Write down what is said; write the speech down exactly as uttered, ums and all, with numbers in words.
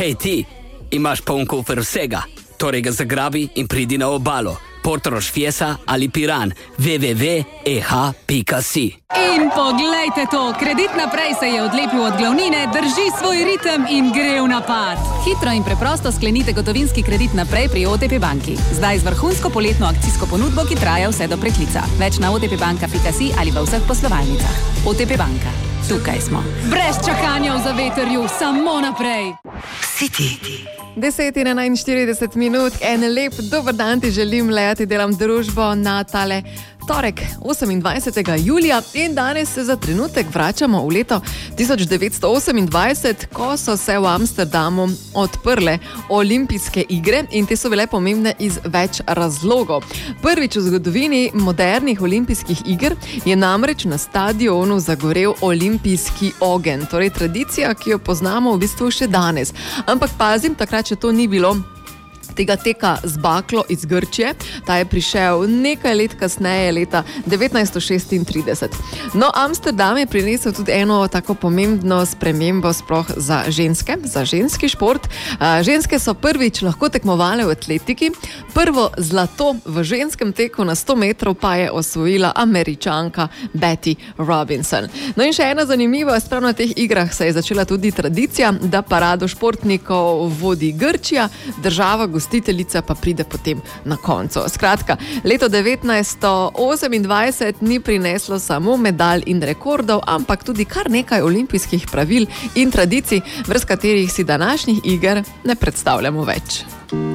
Hej ti, imaš poln kufer vsega, torej ga zagrabi in pridi na obalo. Portorož Fiesa ali Piran, w w w pika e h pika si. In poglejte to, Kredit Naprej se je odlepil od glavnine, drži svoj ritem in gre v napad. Hitro in preprosto sklenite gotovinski kredit naprej pri O T P banki. Zdaj z vrhunsko poletno akcijsko ponudbo, ki traja vse do preklica. Več na o t p banka pika si ali v vseh poslovalnicah. O T P banka. Tukaj smo. Brez čakanja v zavetrju, samo naprej. City. deset in enainštirideset minut, en lep dober dan ti želim, lejati delam družbo na tale torek, osemindvajsetega julija, in danes se za trenutek vračamo v leto tisoč devetsto osemindvajset, ko so se v Amsterdamu odprle olimpijske igre, in te so bile pomembne iz več razlogov. Prvič v zgodovini modernih olimpijskih iger je namreč na stadionu zagorel olimpijski ogenj, torej tradicija, ki jo poznamo v bistvu še danes. Ampak pazim, takrat še to ni bilo tega teka z baklo iz Grčije. Ta je prišel nekaj let kasneje, leta devetnajststo šestintrideset. No, Amsterdam je prinesel tudi eno tako pomembno spremembo sploh za ženske, za ženski šport. Ženske so prvič lahko tekmovale v atletiki. Prvo zlato v ženskem teku na sto metrov pa je osvojila Američanka Betty Robinson. No in še ena zanimivost, prav na teh igrah se je začela tudi tradicija, da parado športnikov vodi Grčija, država gostiteljica pa pride potem na koncu. Skratka, leto devetnajststo osemindvajset ni prineslo samo medalj in rekordov, ampak tudi kar nekaj olimpijskih pravil in tradicij, brez katerih si današnjih iger ne predstavljamo več.